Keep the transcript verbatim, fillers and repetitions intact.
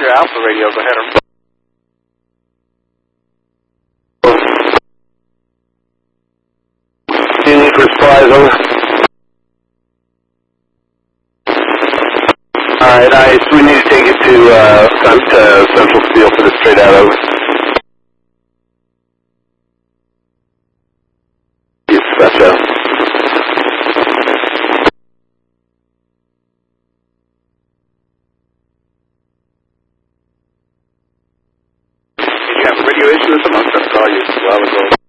your Alpha radio. Go ahead. Need for supplies, over. Alright, Ice, we need to take it to, uh, to Central Steel for the straight out, over. Yes, gotcha. Did you have a radio issue with them? I'm going to call you a while ago.